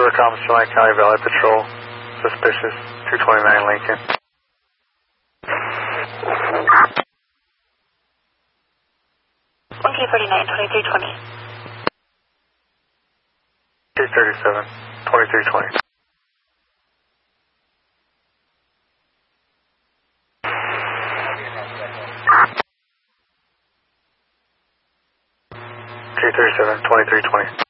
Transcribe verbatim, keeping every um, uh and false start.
Intercom, Cheyenne County Valley Patrol. Suspicious. two twenty-nine Lincoln. one K forty-nine, twenty-three twenty. K thirty-seven, twenty-three twenty. K thirty-seven, twenty-three twenty.